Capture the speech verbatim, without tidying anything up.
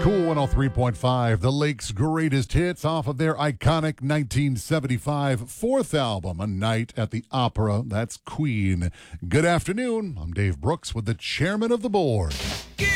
Cool one oh three point five, the Lake's greatest hits off of their iconic nineteen seventy-five fourth album, A Night at the Opera. That's Queen. Good afternoon. I'm Dave Brooks with the chairman of the board.